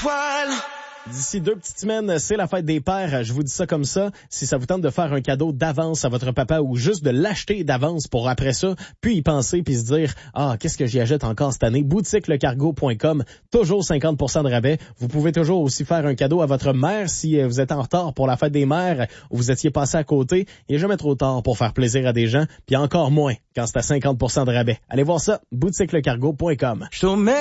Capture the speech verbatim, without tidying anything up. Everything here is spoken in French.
étoiles. D'ici deux petites semaines, c'est la fête des pères. Je vous dis ça comme ça. Si ça vous tente de faire un cadeau d'avance à votre papa ou juste de l'acheter d'avance pour après ça, puis y penser puis se dire « Ah, qu'est-ce que j'y achète encore cette année? » boutique le cargo point com, toujours cinquante pour cent de rabais. Vous pouvez toujours aussi faire un cadeau à votre mère si vous êtes en retard pour la fête des mères ou vous étiez passé à côté. Il n'est jamais trop tard pour faire plaisir à des gens, puis encore moins quand c'est à cinquante pour cent de rabais. Allez voir ça, boutique le cargo point com.